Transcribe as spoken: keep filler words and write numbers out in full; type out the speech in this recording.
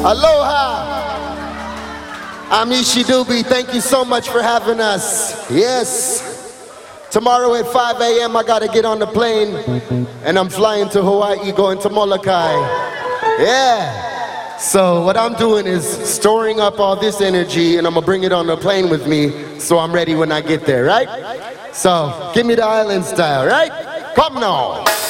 Aloha. I'm Ishi Doobie. Thank you so much for having us. Yes. Tomorrow at five A M I gotta get on the plane and I'm flying to Hawaii, going to Molokai. Yeah. So what I'm doing is storing up all this energy and I'm gonna bring it on the plane with me so I'm ready when I get there, right? So give me the island style, right? Come now.